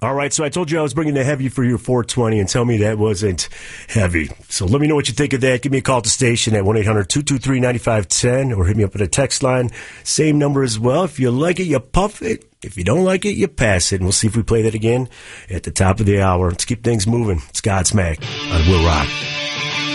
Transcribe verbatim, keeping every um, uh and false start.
All right, so I told you I was bringing the heavy for your four twenty, and tell me that wasn't heavy. So let me know what you think of that. Give me a call at the station at one eight hundred two two three nine five one zero or hit me up at a text line. Same number as well. If you like it, you puff it. If you don't like it, you pass it. And we'll see if we play that again at the top of the hour. Let's keep things moving. It's Godsmack on Will Rock.